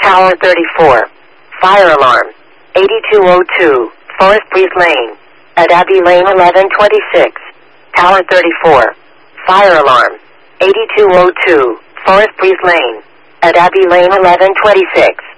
Tower 34. Fire alarm. 8202, Forest Breeze Lane. At Abbey Lane 1126. Tower 34. Fire alarm. 8202, Forest Breeze Lane. At Abbey Lane 1126.